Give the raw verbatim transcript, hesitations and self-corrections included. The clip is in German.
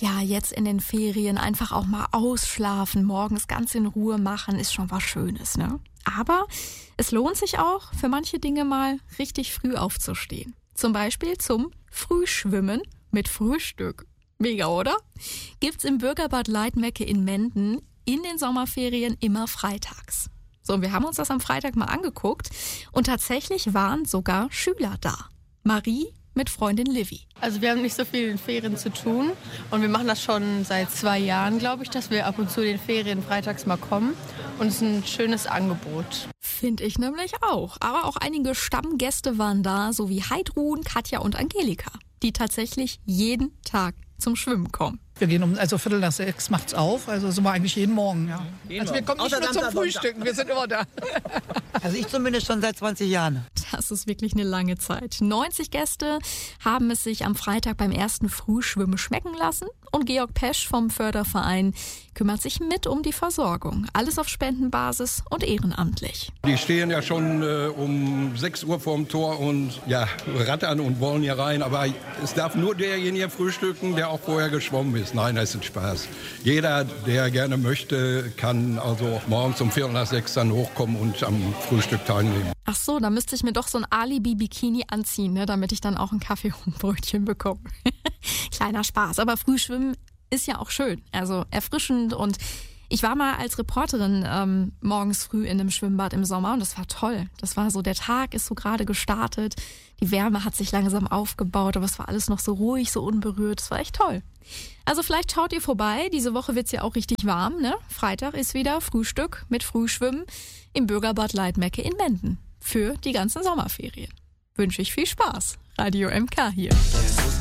ja, jetzt in den Ferien einfach auch mal ausschlafen, morgens ganz in Ruhe machen, ist schon was Schönes, ne? Aber es lohnt sich auch, für manche Dinge mal richtig früh aufzustehen. Zum Beispiel zum Frühschwimmen mit Frühstück. Mega, oder? Gibt's im Bürgerbad Leitmecke in Menden in den Sommerferien immer freitags. So, und wir haben uns das am Freitag mal angeguckt und tatsächlich waren sogar Schüler da. Marie mit Freundin Livy. Also wir haben nicht so viel in Ferien zu tun und wir machen das schon seit zwei Jahren, glaube ich, dass wir ab und zu in den Ferien freitags mal kommen und es ist ein schönes Angebot. Finde ich nämlich auch. Aber auch einige Stammgäste waren da, so wie Heidrun, Katja und Angelika, die tatsächlich jeden Tag zum Schwimmen kommen. Wir gehen um also Viertel nach sechs macht's auf, also sind wir eigentlich jeden Morgen. Ja. Jeden also wir kommen nicht nur zum Frühstücken, wir sind immer da. Also ich zumindest schon seit zwanzig Jahren. Das ist wirklich eine lange Zeit. neunzig Gäste haben es sich am Freitag beim ersten Frühschwimmen schmecken lassen und Georg Pesch vom Förderverein kümmert sich mit um die Versorgung. Alles auf Spendenbasis und ehrenamtlich. Die stehen ja schon äh, um sechs Uhr vorm Tor und ja, rattern und wollen hier rein. Aber es darf nur derjenige frühstücken, der auch vorher geschwommen ist. Nein, das ist ein Spaß. Jeder, der gerne möchte, kann also morgens um Viertel nach sechs dann hochkommen und am Frühstück teilnehmen. Ach so, da müsste ich mir doch so ein Alibi-Bikini anziehen, ne, damit ich dann auch einen Kaffee und ein Brötchen bekomme. Kleiner Spaß, aber Frühschwimmen ist ja auch schön, also erfrischend. Und ich war mal als Reporterin ähm, morgens früh in einem Schwimmbad im Sommer und das war toll. Das war so, der Tag ist so gerade gestartet, die Wärme hat sich langsam aufgebaut, aber es war alles noch so ruhig, so unberührt. Das war echt toll. Also vielleicht schaut ihr vorbei, diese Woche wird's ja auch richtig warm, ne? Freitag ist wieder Frühstück mit Frühschwimmen im Bürgerbad Leitmecke in Menden für die ganzen Sommerferien. Wünsche ich viel Spaß. Radio M K hier.